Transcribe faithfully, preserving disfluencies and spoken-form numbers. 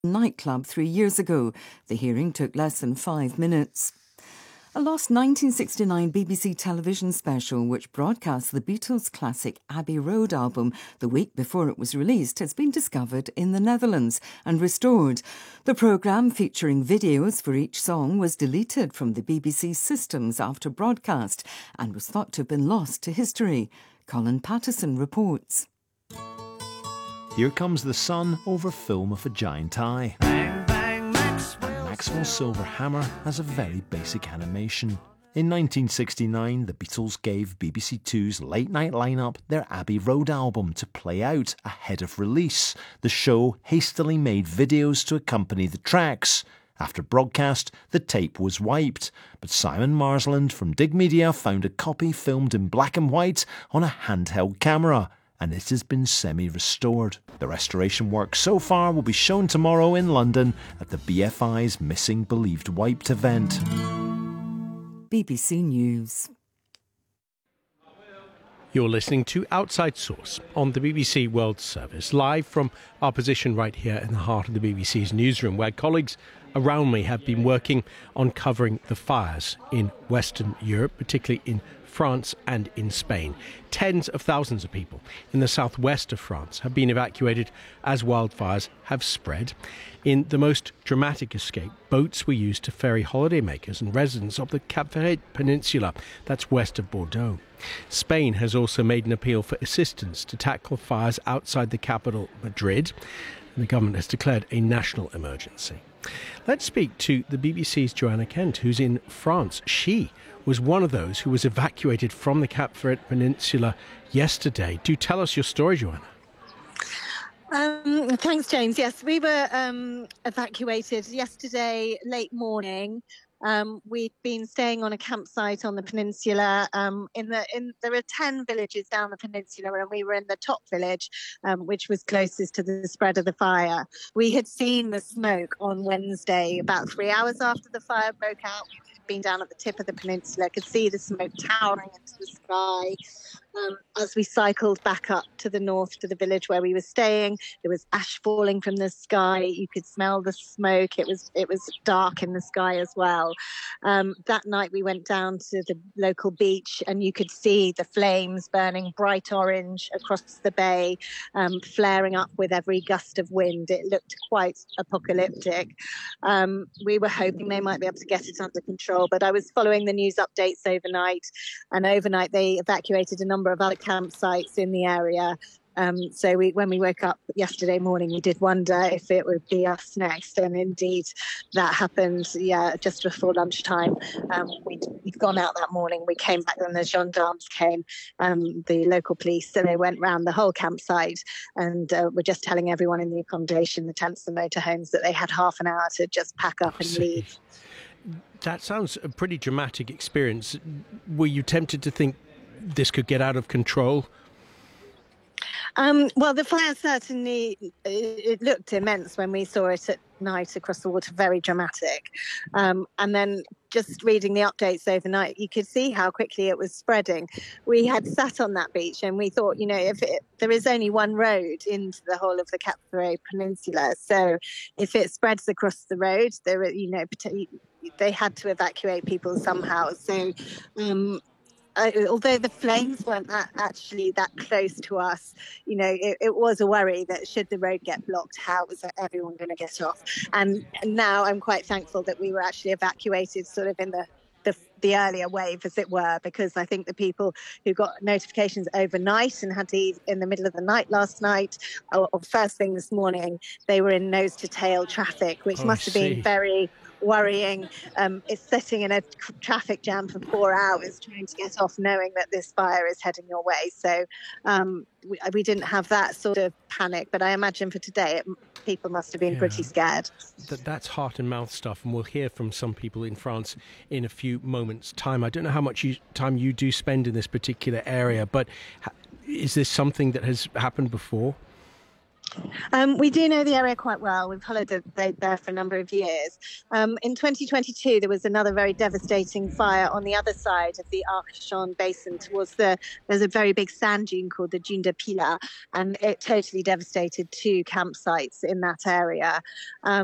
nightclub three years ago. The hearing took less than five minutes. A lost nineteen sixty-nine B B C television special which broadcast the Beatles' classic Abbey Road album the week before it was released has been discovered in the Netherlands and restored. The programme, featuring videos for each song, was deleted from the B B C systems after broadcast and was thought to have been lost to history. Colin Patterson reports. Here Comes the Sun over Film of a Giant Eye. Bang, bang, Maxwell. Maxwell Silver Hammer has a very basic animation. In nineteen sixty-nine, the Beatles gave B B C Two's late-night lineup their Abbey Road album to play out ahead of release. The show hastily made videos to accompany the tracks. After broadcast, the tape was wiped, but Simon Marsland from Dig Media found a copy filmed in black and white on a handheld camera, and it has been semi-restored. The restoration work so far will be shown tomorrow in London at the B F I's Missing Believed Wiped event. B B C News. You're listening to Outside Source on the B B C World Service, live from our position right here in the heart of the B B C's newsroom, where colleagues around me have been working on covering the fires in Western Europe, particularly in France and in Spain. Tens of thousands of people in the southwest of France have been evacuated as wildfires have spread. In the most dramatic escape, boats were used to ferry holidaymakers and residents of the Cap Ferret Peninsula, that's west of Bordeaux. Spain has also made an appeal for assistance to tackle fires outside the capital, Madrid. The government has declared a national emergency. Let's speak to the B B C's Joanna Kent, who's in France. She was one of those who was evacuated from the Cap Ferret Peninsula yesterday. Do tell us your story, Joanna. Um, thanks, James. Yes, we were um, evacuated yesterday late morning. Um, we'd been staying on a campsite on the peninsula. Um, in the in there are ten villages down the peninsula, and we were in the top village, um, which was closest to the spread of the fire. We had seen the smoke on Wednesday, about three hours after the fire broke out. We'd been down at the tip of the peninsula, could see the smoke towering into the sky. Um, as we cycled back up to the north to the village where we were staying, there was ash falling from the sky. You could smell the smoke. It was it was dark in the sky as well. Um, that night we went down to the local beach, and you could see the flames burning bright orange across the bay, um, flaring up with every gust of wind. It looked quite apocalyptic. Um, we were hoping they might be able to get it under control, but I was following the news updates overnight, and overnight they evacuated a number of other campsites in the area. Um, so we, when we woke up yesterday morning, we did wonder if it would be us next. And indeed, that happened, yeah, just before lunchtime. Um, we'd, we'd gone out that morning. We came back and the gendarmes came, um, the local police, and they went round the whole campsite and uh, were just telling everyone in the accommodation, the tents and motorhomes, that they had half an hour to just pack up and leave. That sounds a pretty dramatic experience. Were you tempted to think this could get out of control? Um, well, the fire certainly, it looked immense when we saw it at night across the water, very dramatic. Um, and then just reading the updates overnight, you could see how quickly it was spreading. We had sat on that beach and we thought, you know, if it, there is only one road into the whole of the Cap Ferret Peninsula, so if it spreads across the road, there, you know, they had to evacuate people somehow. So, um, Uh, although the flames weren't that, actually that close to us, you know, it, it was a worry that should the road get blocked, how was everyone going to get off? And now I'm quite thankful that we were actually evacuated sort of in the, the, the earlier wave, as it were, because I think the people who got notifications overnight and had to leave in the middle of the night last night or, or first thing this morning, they were in nose-to-tail traffic, which oh, must have been very worrying. Um, it's sitting in a tr- traffic jam for four hours trying to get off, knowing that this fire is heading your way. So um, we, we didn't have that sort of panic, but I imagine for today it, people must have been yeah. pretty scared. That, that's heart and mouth stuff, and we'll hear from some people in France in a few moments' time. I don't know how much you, time you do spend in this particular area, but ha- is this something that has happened before? Um, we do know the area quite well. We've followed it there for a number of years. Um, in twenty twenty-two, there was another very devastating fire on the other side of the Arcachon Basin towards the, there's a very big sand dune called the Dune de Pilat, and it totally devastated two campsites in that area. Um,